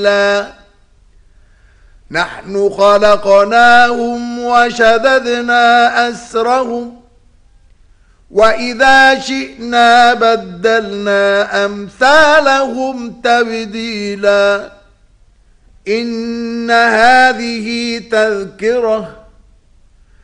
نحن خلقناهم وشددنا أسرهم وإذا شئنا بدلنا أمثالهم تبديلا إن هذه تذكرة